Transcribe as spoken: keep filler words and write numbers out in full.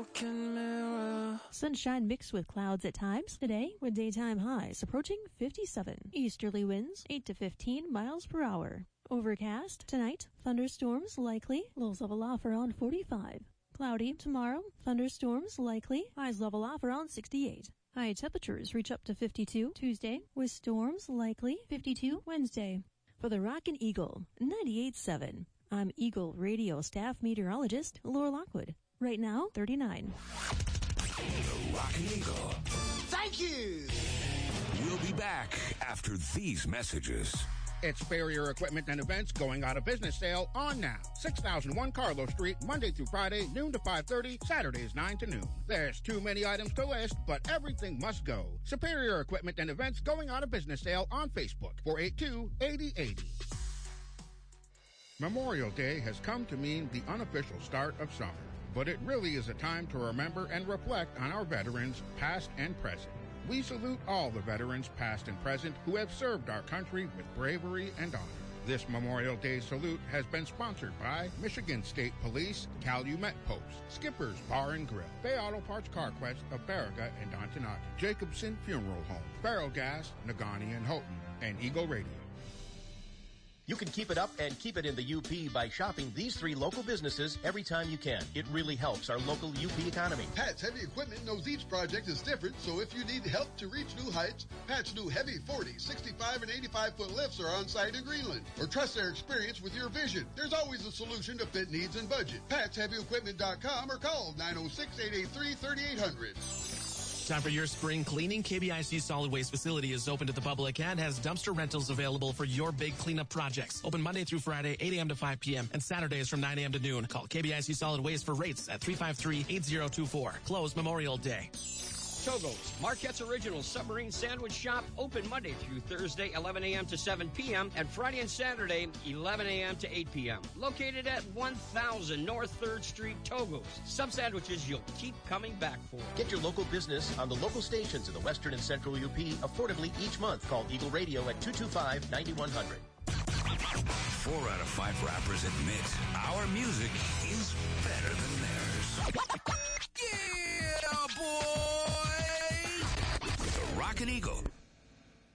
broken mirror. Sunshine mixed with clouds at times today, with daytime highs approaching fifty-seven. Easterly winds eight to fifteen miles per hour. Overcast tonight, thunderstorms likely, lows level off around forty-five. Cloudy tomorrow, thunderstorms likely, highs level off around sixty-eight. High temperatures reach up to fifty-two Tuesday, with storms likely, fifty-two Wednesday. For the Rockin' Eagle, ninety-eight point seven. I'm Eagle Radio staff meteorologist Laura Lockwood. Right now, thirty-nine. The Rockin' Eagle. Thank you! We'll be back after these messages. It's Farrier Equipment and Events going out of business sale on now. six thousand one Carlos Street, Monday through Friday, noon to five thirty, Saturdays nine to noon. There's too many items to list, but everything must go. Superior Equipment and Events going out of business sale on Facebook, four eight two, eight zero eight zero. Memorial Day has come to mean the unofficial start of summer, but it really is a time to remember and reflect on our veterans, past and present. We salute all the veterans, past and present, who have served our country with bravery and honor. This Memorial Day salute has been sponsored by Michigan State Police, Calumet Post, Skipper's Bar and Grill, Bay Auto Parts Carquest of Baraga and Ontonaga, Jacobson Funeral Home, Barrel Gas, Nagani and Houghton, and Eagle Radio. You can keep it up and keep it in the U P by shopping these three local businesses every time you can. It really helps our local U P economy. Pat's Heavy Equipment knows each project is different, so if you need help to reach new heights, Pat's new heavy forty, sixty-five, and eighty-five foot lifts are on site in Greenland. Or trust their experience with your vision. There's always a solution to fit needs and budget. Pats Heavy Equipment dot com or call nine oh six, eight eight three, three eight zero zero. Time for your spring cleaning. K B I C Solid Waste Facility is open to the public and has dumpster rentals available for your big cleanup projects. Open Monday through Friday, eight a.m. to five p.m. and Saturdays from nine a.m. to noon. Call K B I C Solid Waste for rates at three five three, eight zero two four. Closed Memorial Day. Togo's, Marquette's original submarine sandwich shop, open Monday through Thursday, eleven a.m. to seven p.m. and Friday and Saturday, eleven a.m. to eight p.m. Located at one thousand North third Street, Togo's. Some sandwiches you'll keep coming back for. Get your local business on the local stations in the Western and Central U P affordably each month. Call Eagle Radio at two two five, nine one zero zero. Four out of five rappers admit our music is better than theirs. Yeah, boy! The Rockin' Eagle.